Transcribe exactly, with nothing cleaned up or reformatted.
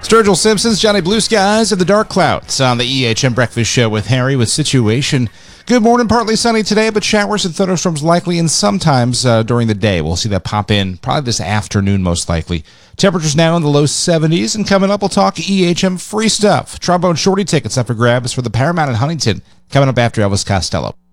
Sturgill Simpson's Johnny Blue Skies of the Dark Clouds on the E H M Breakfast Show with Harry with Situation. Good morning, partly sunny today, but showers and thunderstorms likely and sometimes uh, during the day. We'll see that pop in probably this afternoon, most likely. Temperatures now in the low seventies, and coming up, we'll talk E H M free stuff. Trombone Shorty tickets up for grabs for the Paramount in Huntington coming up after Elvis Costello.